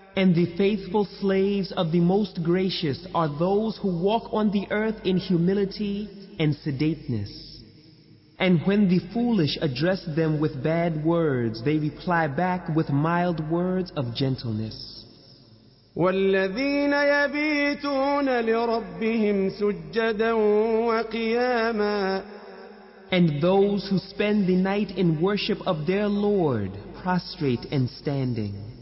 And the faithful slaves of the Most Gracious are those who walk on the earth in humility and sedateness. And when the foolish address them with bad words, they reply back with mild words of gentleness. والذين يبيتون لربهم سجدا وقياما. And those who spend the night in worship of their Lord, prostrate and standing.